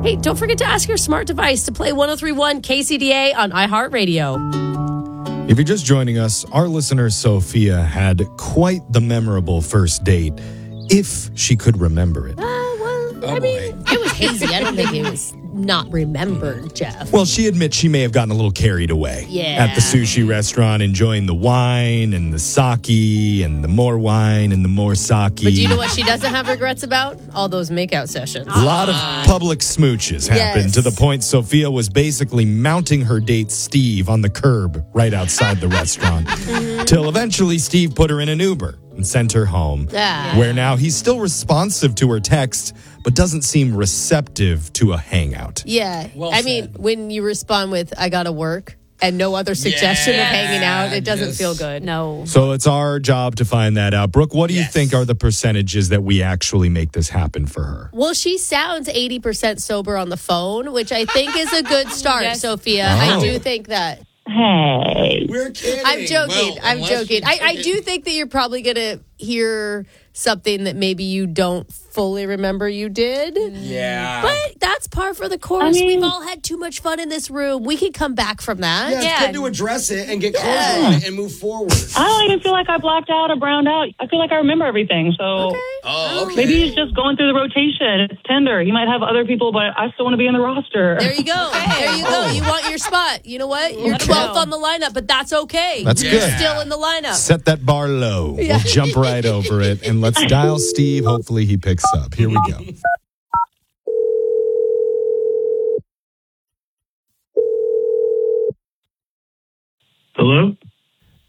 Hey, don't forget to ask your smart device to play 103.1 KCDA on iHeartRadio. If you're just joining us, our listener Sophia had quite the memorable first date, if she could remember it. It was hazy. I don't think it was not remembered, Jeff. Well, she admits she may have gotten a little carried away at the sushi restaurant, enjoying the wine and the sake and the more wine and the more sake. But do you know what she doesn't have regrets about? All those makeout sessions. A lot of public smooches happened to the point Sophia was basically mounting her date Steve on the curb right outside the restaurant. Till eventually Steve put her in an Uber and sent her home, where now he's still responsive to her text, but doesn't seem receptive to a hangout. Yeah. When you respond with, I gotta work, and no other suggestion of hanging out, it doesn't feel good. No. So it's our job to find that out. Brooke, what do you think are the percentages that we actually make this happen for her? Well, she sounds 80% sober on the phone, which I think is a good start, Sophia. I do think that. Hey. We're kidding. I'm joking. Well, I'm unless joking. you I do think that you're probably going to hear something that maybe you don't fully remember you did. Yeah. But that's par for the course. We've all had too much fun in this room. We can come back from that. Yeah, it's good to address it and get closure on it and move forward. I don't even feel like I blacked out or browned out. I feel like I remember everything. So Okay. maybe he's just going through the rotation. It's tender. He might have other people, but I still want to be in the roster. There you go. There you go. You want your spot. You know what? You're 12th on the lineup, but that's okay. That's You're good. still in the lineup. Set that bar low. We'll jump right over it, and let's dial Steve. Hopefully he picks up. Here we go. Hello?